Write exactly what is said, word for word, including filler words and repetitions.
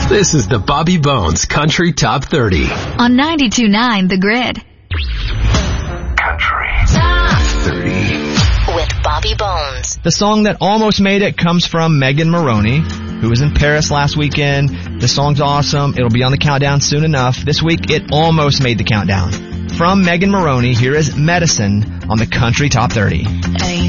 This is the Bobby Bones Country Top thirty. On ninety-two point nine The Grid. Country Top thirty. With Bobby Bones. The song that almost made it comes from Megan Moroney, who was in Paris last weekend. The song's awesome. It'll be on the countdown soon enough. This week, it almost made the countdown. From Megan Moroney, here is Medicine on the Country Top thirty. Ain't